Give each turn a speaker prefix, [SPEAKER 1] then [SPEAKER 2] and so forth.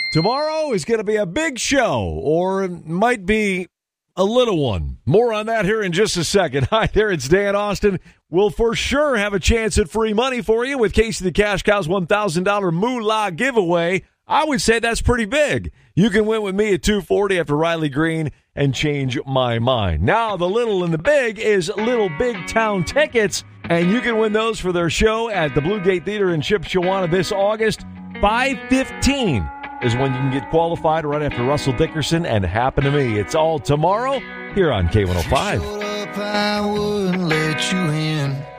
[SPEAKER 1] Tomorrow is going to be a big show, or it might be a little one. More on that here in just a second. Hi there, it's Dan Austin. We'll for sure have a chance at free money for you with Casey the Cash Cow's $1,000 Moolah giveaway. I would say that's pretty big. You can win with me at 2:40 after Riley Green and change my mind. Now, the little and the big is Little Big Town tickets, and you can win those for their show at the Blue Gate Theater in Chippewa this August. 5:15 is when you can get qualified right after Russell Dickerson and Happen to Me. It's all tomorrow here on K105.
[SPEAKER 2] Showed up, I wouldn't let you in.